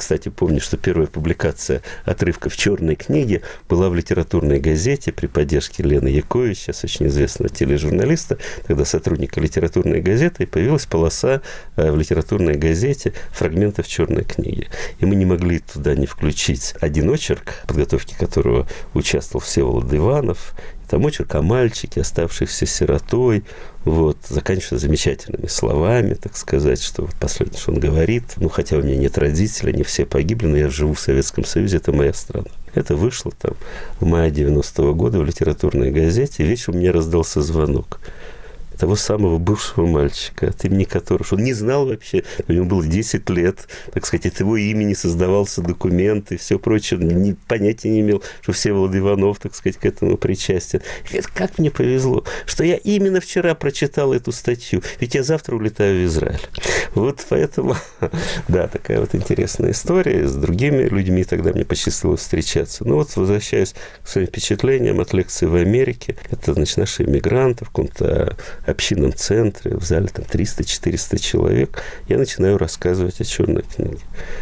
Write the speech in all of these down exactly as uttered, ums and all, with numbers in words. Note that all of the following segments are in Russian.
кстати, помню, что первая публикация отрывка в «Черной книге» была в литературной газете при поддержке Лены Якович, сейчас очень известного тележурналиста, тогда сотрудника литературной газеты, и появилась полоса в литературной газете фрагментов «Черной книги». И мы не могли туда не включить один очерк, в подготовке которого участвовал Всеволод Иванов. Там очерк о мальчике, оставшийся сиротой, вот, заканчивается замечательными словами, так сказать, что вот последнее, что он говорит, ну, хотя у меня нет родителей, они все погибли, но я живу в Советском Союзе, это моя страна. Это вышло там в мае девяностого года в литературной газете, и вечером мне раздался звонок того самого бывшего мальчика, от имени которого, что он не знал вообще, у него было десять лет, так сказать, от его имени создавался документ и все прочее, ни, понятия не имел, что Всеволод Иванов, так сказать, к этому причастен. И говорит, как мне повезло, что я именно вчера прочитал эту статью, ведь я завтра улетаю в Израиль. Вот поэтому, да, такая вот интересная история. С другими людьми тогда мне посчастливилось встречаться. Ну вот, возвращаясь к своим впечатлениям от лекции в Америке, это, значит, наши иммигранты в каком-то общинном центре, в зале там триста-четыреста человек, я начинаю рассказывать о «Черной книге».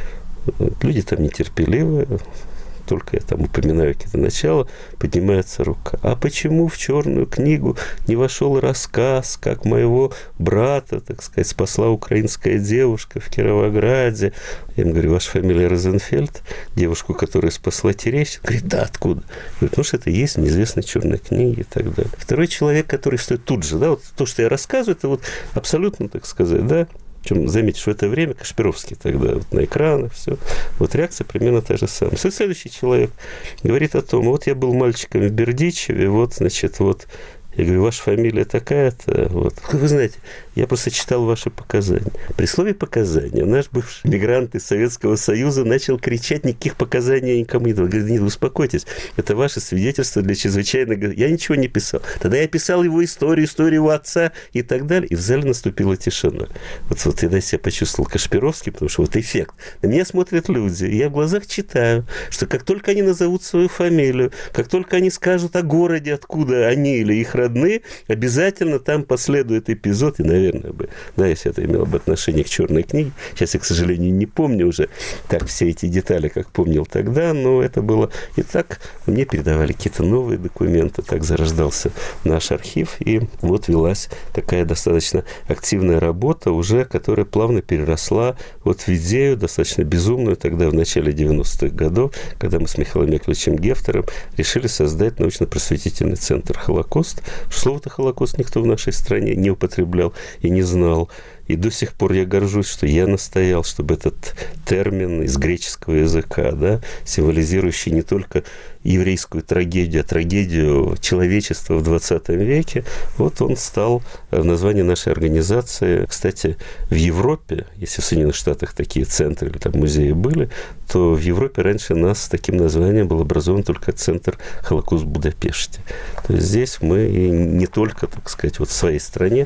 Люди там нетерпеливые, только я там упоминаю какие-то начала, поднимается рука. А почему в «Черную книгу» не вошел рассказ, как моего брата, так сказать, спасла украинская девушка в Кировограде? Я ему говорю, ваша фамилия Розенфельд, девушку, которая спасла Терещенко? Говорит, да, откуда? Говорит, ну, что это есть в неизвестной «Черной книге» и так далее. Второй человек, который стоит тут же, да, вот то, что я рассказываю, это вот абсолютно, так сказать, да, причем, заметьте, что в это время Кашпировский тогда вот на экранах, все. Вот реакция примерно та же самая. Следующий человек говорит о том, вот я был мальчиком в Бердичеве, вот, значит, вот, я говорю, ваша фамилия такая-то, вот. Вы знаете, я просто читал ваши показания. При слове «показания» наш бывший мигрант из Советского Союза начал кричать, никаких показаний я никому не дал. Говорит, нет, успокойтесь, это ваше свидетельство для чрезвычайного... Я ничего не писал. Тогда я писал его историю, историю его отца и так далее. И в зале наступила тишина. Вот, вот я себя почувствовал Кашпировский, потому что вот эффект. На меня смотрят люди, и я в глазах читаю, что как только они назовут свою фамилию, как только они скажут о городе, откуда они или их родные, обязательно там последует эпизод, и, наверное, бы, да, если это имело бы отношение к «Черной книге». Сейчас я, к сожалению, не помню уже так все эти детали, как помнил тогда, но это было... И так мне передавали какие-то новые документы, так зарождался наш архив, и вот велась такая достаточно активная работа уже, которая плавно переросла вот в идею достаточно безумную тогда, в начале девяностых годов, когда мы с Михаилом Яковлевичем Гефтером решили создать научно-просветительный центр «Холокост». Слово-то «Холокост» никто в нашей стране не употреблял и не знал. И до сих пор я горжусь, что я настоял, чтобы этот термин из греческого языка, да, символизирующий не только еврейскую трагедию, а трагедию человечества в двадцатом веке, вот он стал в названии нашей организации. Кстати, в Европе, если в Соединенных Штатах такие центры или там музеи были, то в Европе раньше нас с таким названием был образован только центр «Холокост» в Будапеште. То есть здесь мы и не только, так сказать, вот в своей стране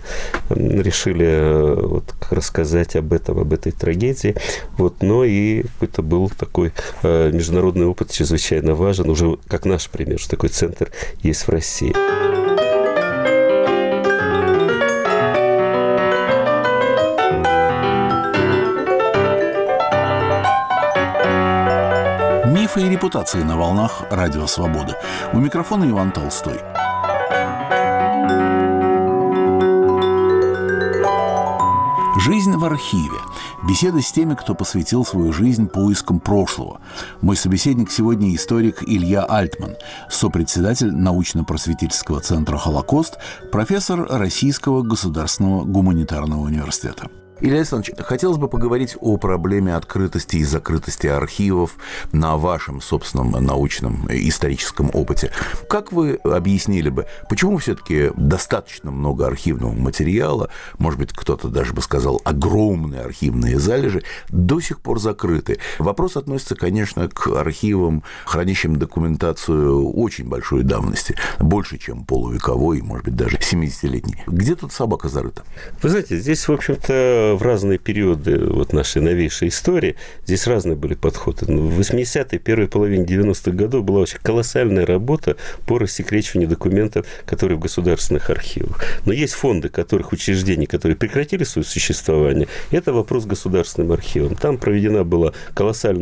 решили вот рассказать об этом, об этой трагедии, вот, но и какой-то был такой э, международный опыт чрезвычайно важен, уже как наш пример, что такой центр есть в России. Мифы и репутации на волнах Радио Свобода. У микрофона Иван Толстой. Жизнь в архиве. Беседа с теми, кто посвятил свою жизнь поискам прошлого. Мой собеседник сегодня историк Илья Альтман, сопредседатель научно-просветительского центра «Холокост», профессор Российского государственного гуманитарного университета. Илья Александрович, хотелось бы поговорить о проблеме открытости и закрытости архивов на вашем собственном научном историческом опыте. Как вы объяснили бы, почему все-таки достаточно много архивного материала, может быть, кто-то даже бы сказал, огромные архивные залежи, до сих пор закрыты? Вопрос относится, конечно, к архивам, хранящим документацию очень большой давности, больше, чем полувековой, может быть, даже семидесятилетней. Где тут собака зарыта? Вы знаете, здесь, в общем-то, в разные периоды вот нашей новейшей истории здесь разные были подходы. В восьмидесятые, первой половине девяностых годов была очень колоссальная работа по рассекречиванию документов, которые в государственных архивах. Но есть фонды, которых учреждений, которые прекратили свое существование. Это вопрос к государственным архивам. Там проведена была колоссальная